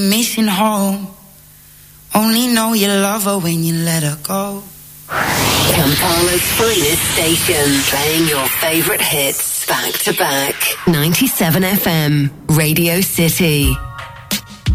Missing home. Only know you love her when you let her go. Kampala's finest station, playing your favourite hits back to back. 97 FM, Radio City.